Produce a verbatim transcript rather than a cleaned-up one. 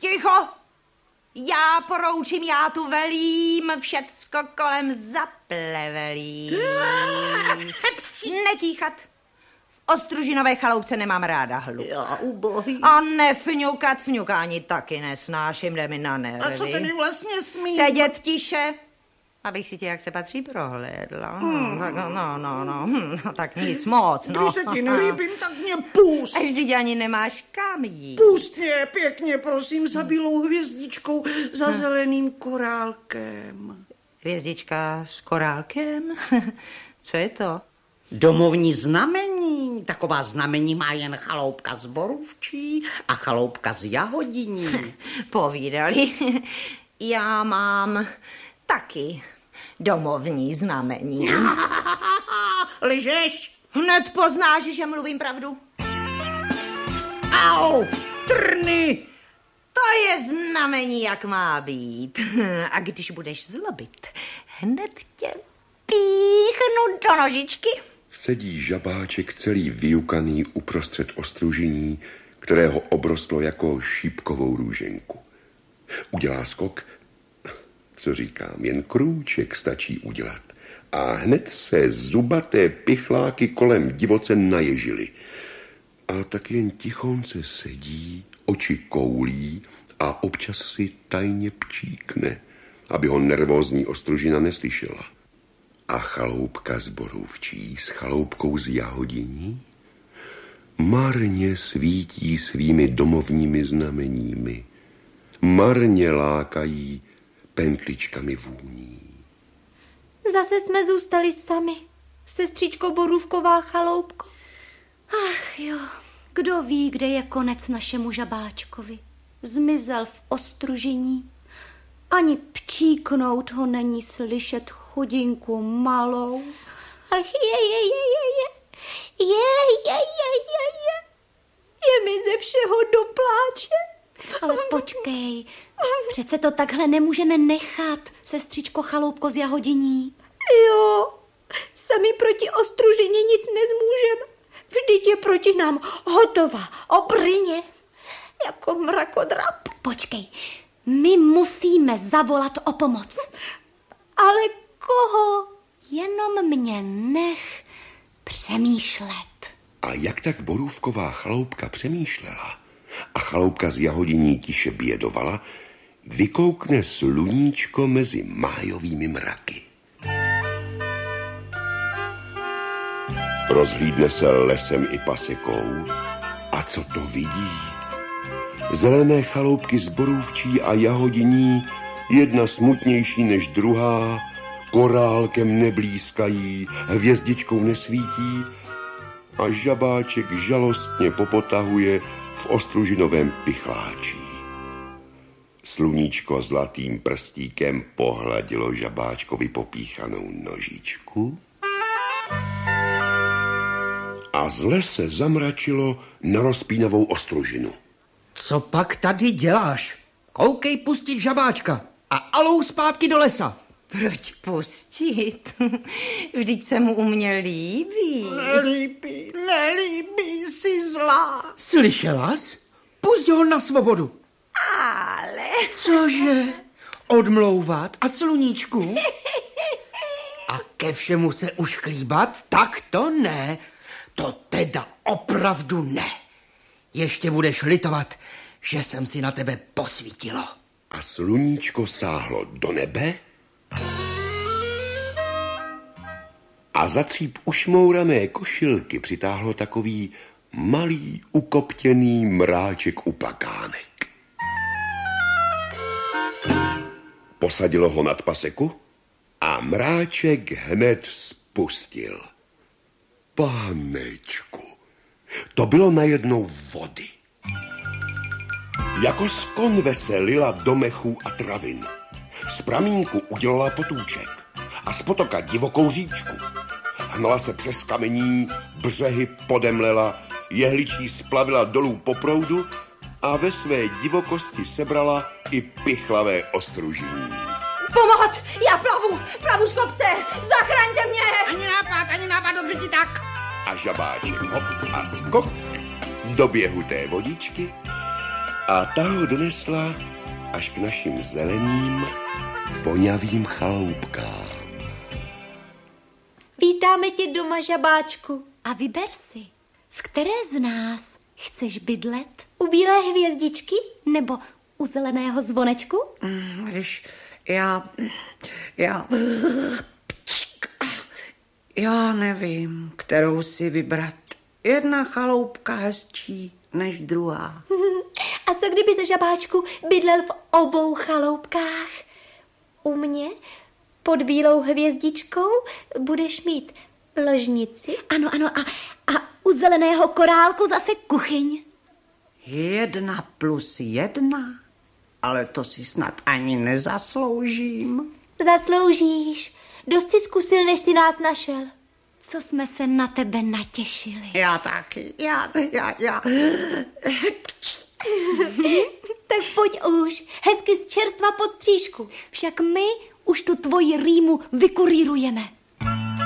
Ticho! Já poroučím, já tu velím, všecko kolem zaplevelí. Netíchat. V Ostružinové chaloupce nemám ráda hluk. Já ubohý. A nefňukat, fňukání taky nesnáším, jde mi na nervy. A co tedy vlastně smím? Sedět tiše, abych si tě, jak se patří, prohlédla. Hmm. Tak, no, no, no, hm, no, tak nic moc, no. Když se ti nelíbím, tak mě pust. A vždyť ani nemáš kam jít. Pust mě pěkně, prosím, za bílou hvězdičkou, za hm. zeleným korálkem. Hvězdička s korálkem? Co je to? Domovní znamení. Taková znamení má jen chaloupka z Borůvčí a chaloupka z Jahodiní. Povídali. Já mám taky domovní znamení. Lžeš? Hned poznáš, že mluvím pravdu. Au, trny. To je znamení, jak má být. A když budeš zlobit, hned tě píchnu do nožičky. Sedí žabáček celý vyjukaný uprostřed ostružiní, kterého obrostlo jako šípkovou růženku. Udělá skok, co říkám, jen krůček stačí udělat. A hned se zubaté pichláky kolem divoce naježily. A tak jen tichonce sedí, oči koulí a občas si tajně pčíkne, aby ho nervózní ostružina neslyšela. A chaloupka z Borůvčí s chaloupkou z Jahodiní marně svítí svými domovními znameními, marně lákají pentličkami vůní. Zase jsme zůstali sami, sestřičko Borůvková chaloupko. Ach jo, kdo ví, kde je konec našemu žabáčkovi. Zmizel v Ostružiní. Ani pčíknout ho není slyšet, chudinku malou. Ach je, je, je, je, je, je, je, je, je, je, je mi ze všeho do pláče. Ale počkej, přece to takhle nemůžeme nechat, sestřičko chaloupko z Jahodiní. Jo, sami proti Ostružině nic nezmůžeme. Vždyť je proti nám hotová obrině, jako mrakodrap. Počkej, my musíme zavolat o pomoc. Ale koho? Jenom mě nech přemýšlet. A jak tak Borůvková chaloupka přemýšlela a chaloupka z Jahodiní tiše bědovala, vykoukne sluníčko mezi májovými mraky. Rozhlídne se lesem i pasekou a co to vidí? Zelené chaloupky z Borůvčí a Jahodiní, jedna smutnější než druhá, korálkem neblízkají, hvězdičkou nesvítí a žabáček žalostně popotahuje v ostružinovém pichláčí. Sluníčko zlatým prstíkem pohladilo žabáčkovi popíchanou nožičku a z lese zamračilo na rozpínavou ostružinu. Co pak tady děláš? Koukej pustit žabáčka a alou zpátky do lesa. Proč pustit? Vždyť se mu u mě líbí. Nelíbí, nelíbí, jsi zlá. Slyšela jsi? Pusť ho na svobodu. Ale... Cože? Odmlouvat a sluníčku? A ke všemu se už chlíbat? Tak to ne. To teda opravdu ne. Ještě budeš litovat, že jsem si na tebe posvítilo. A sluníčko sáhlo do nebe a za cíp ušmourané košilky přitáhlo takový malý ukoptěný mráček upakánek. Posadilo ho nad paseku a mráček hned spustil. Pánečku, to bylo najednou vody. Jako z konve se lila do mechů a travin. Z pramínku udělala potůček a z potoka divokou říčku. Hnala se přes kamení, břehy podemlela, jehličí splavila dolů po proudu a ve své divokosti sebrala i pichlavé ostružiní. Pomoc! Já plavu! Plavu z kopce! Zachraňte mě! Ani nápad, ani nápad, dobře ti tak. A žabáček hop a skok do běhu té vodičky A ta ho donesla až k našim zeleným, vonavým chaloupkám. Vítáme tě doma, žabáčku. A vyber si, v které z nás chceš bydlet? U bílé hvězdičky? Nebo u zeleného zvonečku? Když já, já, já nevím, kterou si vybrat. Jedna chaloupka hezčí než druhá. A co kdyby se, žabáčku, bydlel v obou chaloupkách? U mě pod bílou hvězdičkou budeš mít ložnici. Ano, ano, a, a u zeleného korálku zase kuchyň. Jedna plus jedna, ale to si snad ani nezasloužím. Zasloužíš. Dost si zkusil, než si nás našel. Co jsme se na tebe natěšili. Já taky, já, já, já. Tak pojď už, hezky z čerstva pod střížku. Však my už tu tvoji rýmu vykurírujeme.